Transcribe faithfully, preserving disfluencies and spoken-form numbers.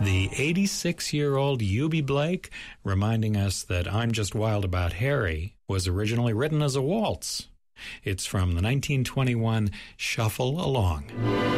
The eighty-six-year-old Eubie Blake, reminding us that I'm Just Wild About Harry was originally written as a waltz. It's from the nineteen twenty-one Shuffle Along.